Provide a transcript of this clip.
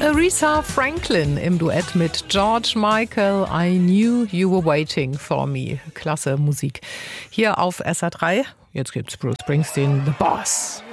Aretha Franklin im Duett mit George Michael. I knew you were waiting for me. Klasse Musik. Hier auf SR3. Jetzt gibt's Bruce Springsteen, The Boss.